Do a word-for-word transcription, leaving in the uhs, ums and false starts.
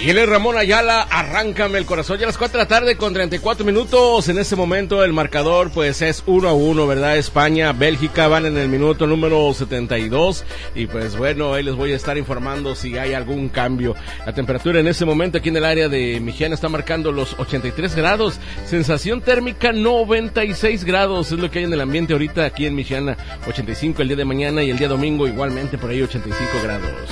Y él es Ramón Ayala, arráncame el corazón. Ya a las cuatro de la tarde con treinta y cuatro minutos. En este momento el marcador pues es uno a uno, ¿verdad? España, Bélgica van en el minuto número setenta y dos. Y pues bueno, ahí les voy a estar informando si hay algún cambio. La temperatura en este momento aquí en el área de Mijiana está marcando los ochenta y tres grados. Sensación térmica noventa y seis grados. Es lo que hay en el ambiente ahorita aquí en Mijiana. ochenta y cinco el día de mañana y el día domingo igualmente por ahí ochenta y cinco grados.